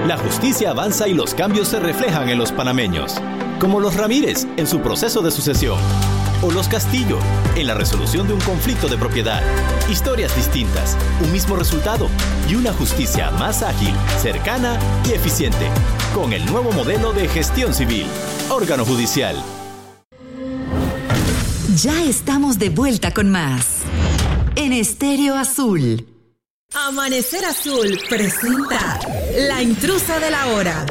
La justicia avanza y los cambios se reflejan en los panameños, como los Ramírez en su proceso de sucesión, o los Castillo en la resolución de un conflicto de propiedad. Historias distintas, un mismo resultado y una justicia más ágil, cercana y eficiente, con el nuevo modelo de gestión civil. Órgano judicial. Ya estamos de vuelta con más en Estéreo Azul. Amanecer Azul presenta La Intrusa de la Hora.